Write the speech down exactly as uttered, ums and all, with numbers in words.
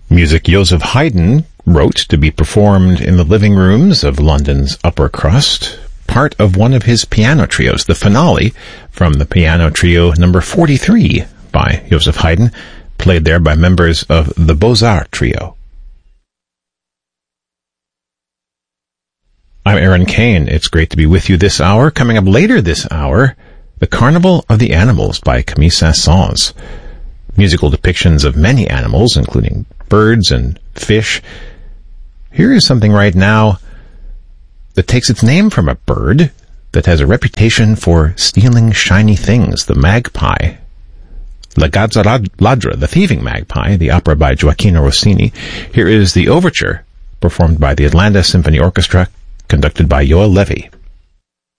Music Joseph Haydn wrote to be performed in the living rooms of London's upper crust, part of one of his piano trios, the finale from the piano trio number forty-three by Joseph Haydn, played there by members of the Beaux-Arts Trio. I'm Aaron Kane. It's great to be with you this hour. Coming up later this hour, The Carnival of the Animals by Camille Saint-Saëns. Musical depictions of many animals, including birds and fish. Here is something right now that takes its name from a bird that has a reputation for stealing shiny things, the magpie. La Gazza Ladra, the Thieving Magpie, the opera by Gioacchino Rossini. Here is the overture, performed by the Atlanta Symphony Orchestra, conducted by Yoel Levy.